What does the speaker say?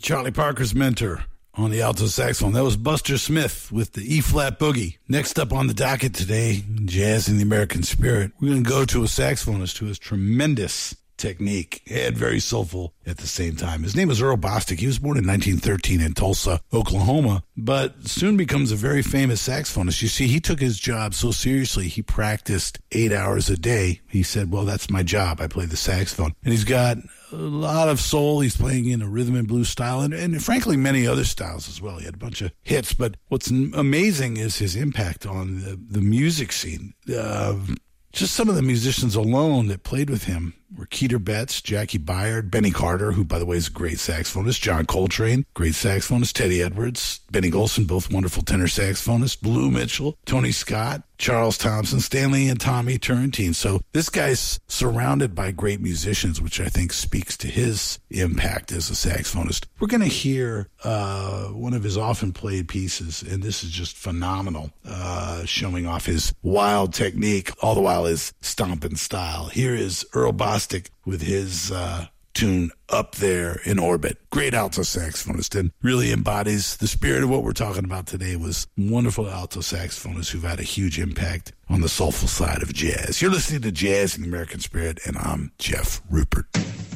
Charlie Parker's mentor on the alto saxophone. That was Buster Smith with the E-flat boogie. Next up on the docket today, Jazz in the American Spirit, we're going to go to a saxophonist who has tremendous technique and very soulful at the same time. His name is Earl Bostic. He was born in 1913 in Tulsa, Oklahoma, but soon becomes a very famous saxophonist. You see, he took his job so seriously, he practiced 8 hours a day. He said, well, that's my job. I play the saxophone. And he's got a lot of soul. He's playing in a rhythm and blues style and frankly, many other styles as well. He had a bunch of hits, but what's amazing is his impact on the music scene. Just some of the musicians alone that played with him were Keeter Betts, Jackie Byard, Benny Carter, who, by the way, is a great saxophonist, John Coltrane, great saxophonist, Teddy Edwards, Benny Golson, both wonderful tenor saxophonists, Blue Mitchell, Tony Scott, Charles Thompson, Stanley and Tommy Turrentine. So this guy's surrounded by great musicians, which I think speaks to his impact as a saxophonist. We're going to hear one of his often played pieces, and this is just phenomenal, showing off his wild technique, all the while his stomping style. Here is Earl Bostic with his tune Up There in Orbit. Great alto saxophonist and really embodies the spirit of what we're talking about today. Was wonderful alto saxophonists who've had a huge impact on the soulful side of jazz. You're listening to Jazz in the American Spirit, and I'm Jeff Rupert.